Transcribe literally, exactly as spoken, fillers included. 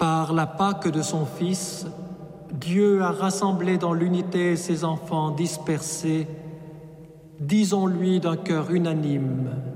Par la Pâque de son Fils, Dieu a rassemblé dans l'unité ses enfants dispersés. Disons-lui d'un cœur unanime: